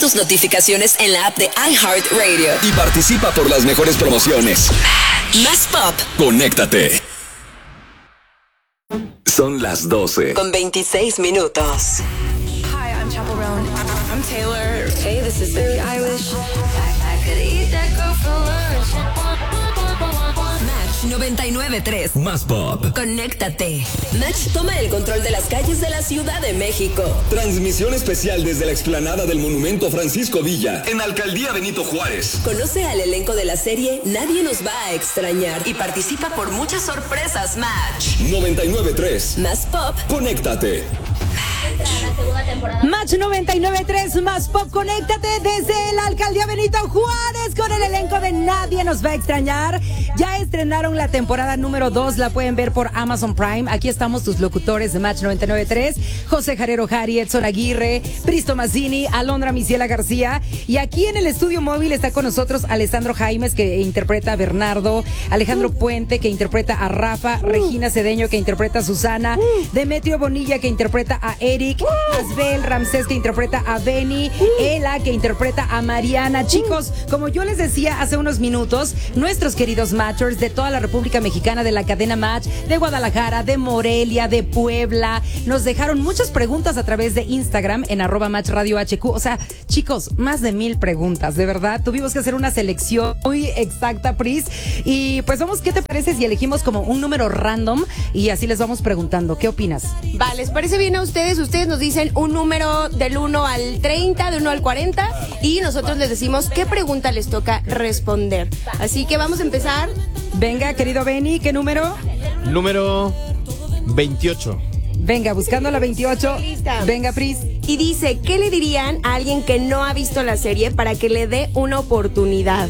tus notificaciones en la app de iHeartRadio. Y participa por las mejores promociones. Más Pop. Conéctate. Son las 12. Con 26 minutos. Hi, I'm Chappell Roan. I'm Taylor. Hey, this is Billie Eilish. I could eat that girl for lunch. Match 99.3. Más Pop. Conéctate. Match toma el control de las calles de la Ciudad de México. Transmisión especial desde la explanada del Monumento Francisco Villa, en Alcaldía Benito Juárez. Conoce al elenco de la serie Nadie nos va a extrañar y participa por muchas sorpresas. Match 99.3. Más Pop. Conéctate. Match 99.3 Más Pop, conéctate desde la Alcaldía Benito Juárez con el elenco de Nadie nos va a extrañar. Ya estrenaron la temporada número 2, la pueden ver por Amazon Prime. Aquí estamos tus locutores de Match 99.3, José Jarero Jari, Edson Aguirre, Pristo Mazzini, Alondra Misiela García. Y aquí en el estudio móvil está con nosotros Alessandro Jaimes, que interpreta a Bernardo, Alejandro Puente, que interpreta a Rafa, Regina Cedeño, que interpreta a Susana, Demetrio Bonilla, que interpreta a Eric, Asbel Ramsés, que interpreta a Benny, Ela, que interpreta a Mariana. Chicos, como yo les decía hace unos minutos, nuestros queridos Matchers de toda la República Mexicana, de la cadena Match, de Guadalajara, de Morelia, de Puebla, nos dejaron muchas preguntas a través de Instagram en @MatchRadioHQ. O sea, chicos, más de 1000 preguntas, de verdad. Tuvimos que hacer una selección muy exacta, Pris. Y pues vamos, ¿qué te parece si elegimos como un número random y así les vamos preguntando? ¿Qué opinas? Va, ¿les parece bien a ustedes? Ustedes nos dicen un número del 1 al 30, del 1 al 40, y nosotros les decimos qué pregunta les toca responder. Así que vamos a empezar. Venga, querido Benny, ¿qué número? Número 28. Venga, buscando la 28. Lista. Venga, Pris. Y dice, ¿qué le dirían a alguien que no ha visto la serie para que le dé una oportunidad?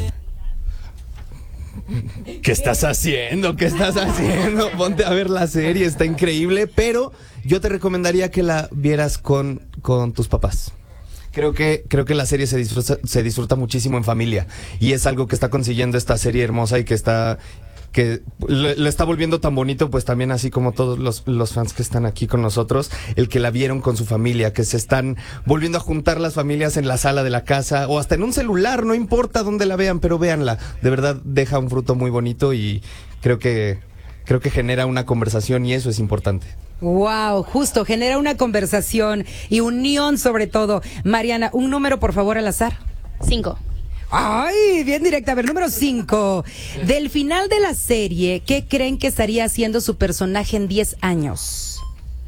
¿Qué estás haciendo? ¿Qué estás haciendo? Ponte a ver la serie, está increíble, pero yo te recomendaría que la vieras con tus papás. Creo que la serie se disfruta muchísimo en familia, y es algo que está consiguiendo esta serie hermosa y que lo está volviendo tan bonito, pues también así como todos los fans que están aquí con nosotros, el que la vieron con su familia, que se están volviendo a juntar las familias en la sala de la casa o hasta en un celular, no importa dónde la vean, pero véanla, de verdad deja un fruto muy bonito y creo que genera una conversación, y eso es importante. Wow, justo, genera una conversación y unión sobre todo. Mariana, un número por favor al azar. 5. Ay, bien directa. A ver, número 5. Del final de la serie, ¿qué creen que estaría haciendo su personaje en 10 años?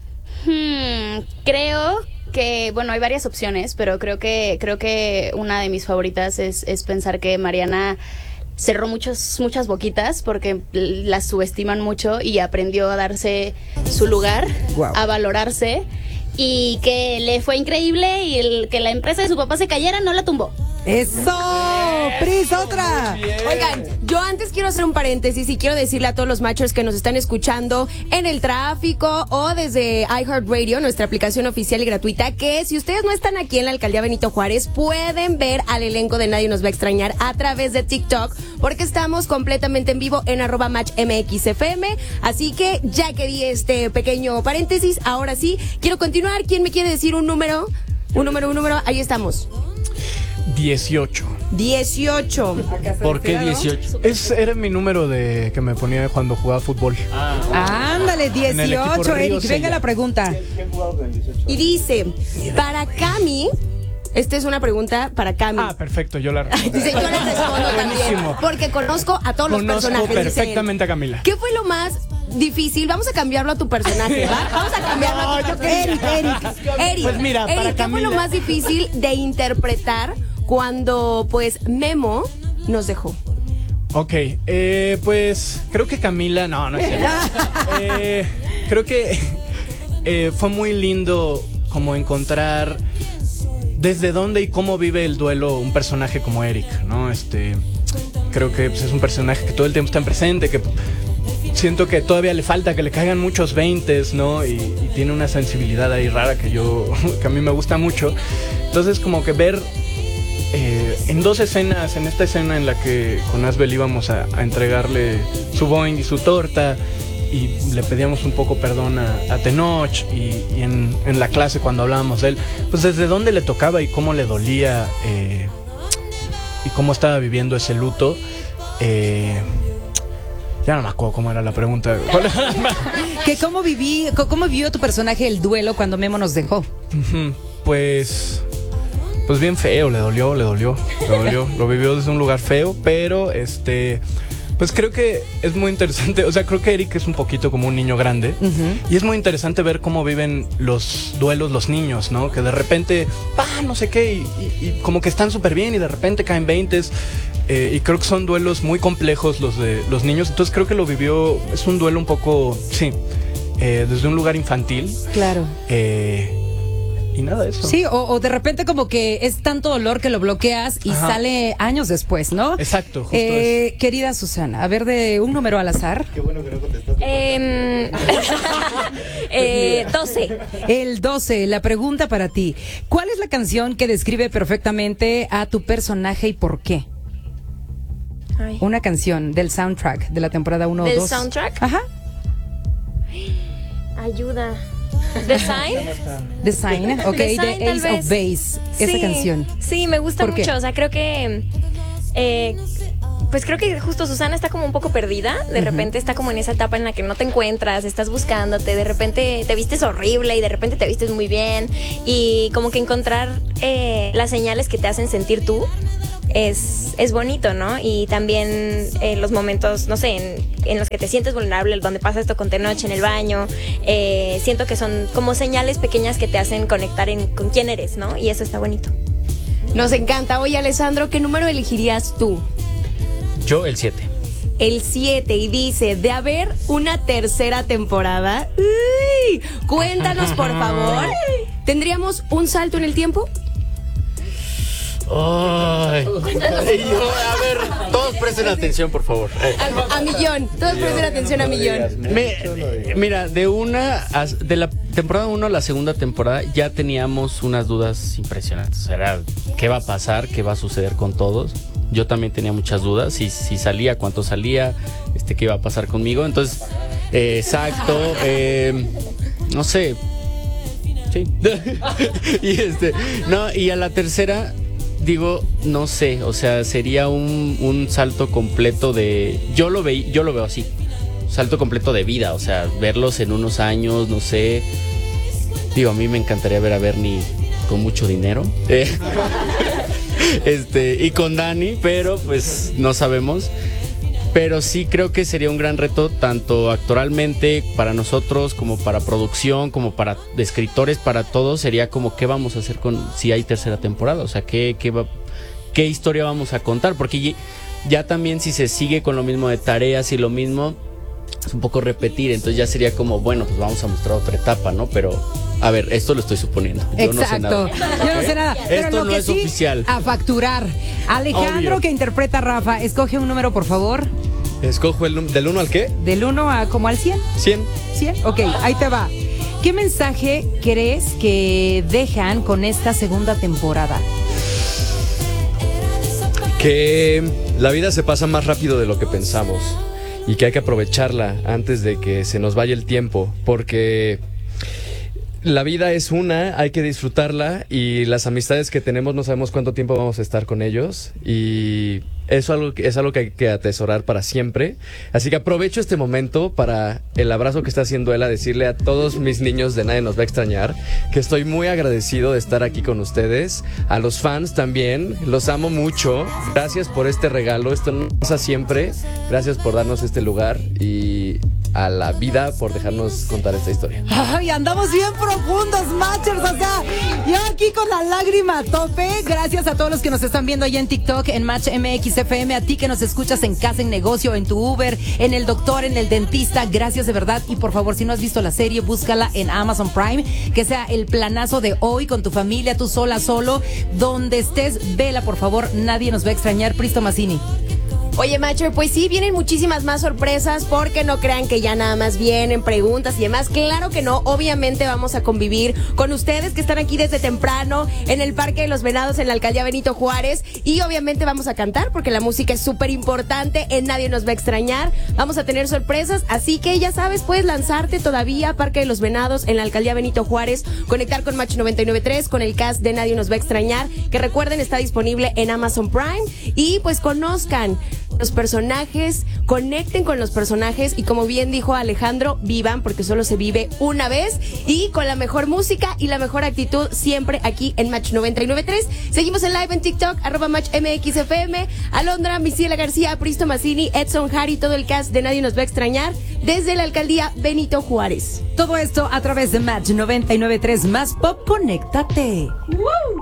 Creo que, bueno, hay varias opciones, pero creo que una de mis favoritas es pensar que Mariana cerró muchas que porque las subestiman mucho y aprendió a darse su lugar, wow, a valorarse, y que le fue increíble, y que la empresa de su papá se cayera no la tumbó. ¡Eso! ¡Pris, otra! Oigan, yo antes quiero hacer un paréntesis y quiero decirle a todos los matchers que nos están escuchando en el tráfico o desde iHeartRadio, nuestra aplicación oficial y gratuita, que si ustedes no están aquí en la Alcaldía Benito Juárez, pueden ver al elenco de Nadie nos va a extrañar a través de TikTok, porque estamos completamente en vivo en @MatchMXFM. Así que ya que di este pequeño paréntesis, ahora sí, quiero continuar. ¿Quién me quiere decir un número? Un número, ahí estamos. 18. 18. ¿Por qué 18? Era mi número de que me ponía cuando jugaba fútbol. Ándale, 18, Eric. Venga la pregunta. Y dice, para Cami, esta es una pregunta para Cami. Perfecto, yo la respondo. Dice, yo la respondo también, porque conozco a todos los personajes. Conozco perfectamente a Camila. ¿Qué fue lo más difícil? Vamos a cambiarlo a tu personaje, ¿va? Vamos a cambiarlo a tu personaje. Eric. Pues mira, para Eric, ¿qué fue lo más difícil de interpretar cuando, pues, Memo nos dejó? Ok, pues creo que Camila, no es cierto. Creo que fue muy lindo como encontrar desde dónde y cómo vive el duelo un personaje como Eric, ¿no? Creo que pues, es un personaje que todo el tiempo está presente, que siento que todavía le falta que le caigan muchos 20s, ¿no? Y tiene una sensibilidad ahí rara que a mí me gusta mucho. Entonces como que ver en dos escenas, en esta escena en la que con Asbel íbamos a entregarle su Boeing y su torta, y le pedíamos un poco perdón a Tenoch y en la clase cuando hablábamos de él, pues desde dónde le tocaba y cómo le dolía y cómo estaba viviendo ese luto. Ya no me acuerdo cómo era la pregunta. Que cómo vivió tu personaje el duelo cuando Memo nos dejó. Pues bien feo, le dolió. Lo vivió desde un lugar feo, pero pues creo que es muy interesante. O sea, creo que Eric es un poquito como un niño grande. Y es muy interesante ver cómo viven los duelos los niños, ¿no? Que de repente, no sé qué, y como que están súper bien y de repente caen 20s. Y creo que son duelos muy complejos los de los niños. Entonces creo que lo vivió, es un duelo un poco, desde un lugar infantil. Claro. Y nada de eso. Sí, o de repente como que es tanto dolor que lo bloqueas y sale años después, ¿no? Exacto, justo eso. Querida Susana, a ver, de un número al azar. Qué bueno que no contestaste. 12. El 12, la pregunta para ti. ¿Cuál es la canción que describe perfectamente a tu personaje y por qué? Ay. Una canción del soundtrack de la temporada 1 o 2. ¿Del soundtrack? Ajá. Ayuda. ¿The Sign? The Sign, ok, The Sign, de Ace of Base, esa canción. Sí, me gusta ¿Por qué? mucho, o sea, creo que... pues creo que justo Susana está como un poco perdida, de repente está como en esa etapa en la que no te encuentras, estás buscándote, de repente te vistes horrible y de repente te vistes muy bien y como que encontrar las señales que te hacen sentir tú es bonito, ¿no? Y también los momentos, no sé, en los que te sientes vulnerable, donde pasa esto con Tenoch en el baño, siento que son como señales pequeñas que te hacen conectar con quién eres, ¿no? Y eso está bonito. Nos encanta. Oye, Alessandro, ¿qué número elegirías tú? Yo, el 7. El 7, y dice, de haber una tercera temporada, ¡uy! Cuéntanos, por favor, ¿tendríamos un salto en el tiempo? Ay. A ver, todos presten atención, por favor. A millón, todos presten atención a millón. Mira, de la temporada 1 a la segunda temporada ya teníamos unas dudas impresionantes. Era, ¿qué va a pasar? ¿Qué va a suceder con todos? Yo también tenía muchas dudas, si salía, cuánto salía, qué iba a pasar conmigo. Entonces, exacto, no sé. Sí. Y a la tercera, digo, no sé, o sea, sería un salto completo de... Yo lo veo así, salto completo de vida, o sea, verlos en unos años, no sé. Digo, a mí me encantaría ver a Bernie con mucho dinero. Y con Dani, pero pues no sabemos. Pero sí creo que sería un gran reto, tanto actoralmente para nosotros, como para producción, como para escritores, para todos. Sería como qué vamos a hacer si hay tercera temporada, o sea, qué historia vamos a contar, porque ya también si se sigue con lo mismo de tareas y lo mismo, es un poco repetir. Entonces ya sería como, bueno, pues vamos a mostrar otra etapa, ¿no? Pero a ver, esto lo estoy suponiendo. Yo no sé nada. Yo no sé nada. Pero esto no es oficial. A facturar. Alejandro, Obvio. Que interpreta a Rafa, escoge un número, por favor. ¿Escojo del 1 al qué? Del 1 a como al 100. 100. 100. Ok, ahí te va. ¿Qué mensaje crees que dejan con esta segunda temporada? Que la vida se pasa más rápido de lo que pensamos y que hay que aprovecharla antes de que se nos vaya el tiempo, porque la vida es hay que disfrutarla, y las amistades que tenemos no sabemos cuánto tiempo vamos a estar con ellos, y eso es algo que hay que atesorar para siempre. Así que aprovecho este momento para el abrazo que está haciendo él, a decirle a todos mis niños de Nadie Nos Va a Extrañar que estoy muy agradecido de estar aquí con ustedes. A los fans también, los amo mucho. Gracias por este regalo, esto no pasa siempre. Gracias por darnos este lugar, y a la vida por dejarnos contar esta historia. Ay, andamos bien profundos, Matchers, o sea, yo aquí con la lágrima a tope. Gracias a todos los que nos están viendo allá en TikTok, en Match MX FM, a ti que nos escuchas en casa, en negocio, en tu Uber, en el doctor, en el dentista. Gracias de verdad, y por favor, si no has visto la serie, búscala en Amazon Prime, que sea el planazo de hoy con tu familia, tú sola, solo, donde estés, vela, por favor. Nadie Nos Va a Extrañar. Pristo Mazzini. Oye, Macho, pues sí, vienen muchísimas más sorpresas porque no crean que ya nada más vienen preguntas y demás. Claro que no, obviamente vamos a convivir con ustedes que están aquí desde temprano en el Parque de los Venados en la Alcaldía Benito Juárez y obviamente vamos a cantar porque la música es súper importante, en Nadie Nos Va a Extrañar. Vamos a tener sorpresas, así que ya sabes, puedes lanzarte todavía a Parque de los Venados en la Alcaldía Benito Juárez, conectar con Match 99.3, con el cast de Nadie Nos Va a Extrañar, que recuerden está disponible en Amazon Prime y pues conozcan los personajes, conecten con los personajes y como bien dijo Alejandro, vivan porque solo se vive una vez y con la mejor música y la mejor actitud siempre aquí en Match 99.3. Seguimos en live en TikTok, @MatchMXFM, Alondra, Misiela García, Pristo Mazzini, Edson Harry, todo el cast de Nadie Nos Va a Extrañar desde la Alcaldía Benito Juárez. Todo esto a través de Match 99.3 más Pop. Conéctate. ¡Woo!